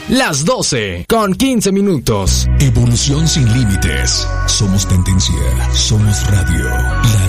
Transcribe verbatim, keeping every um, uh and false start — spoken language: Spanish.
las doce con quince minutos. Evolución sin límites. Somos tendencia. Somos radio. La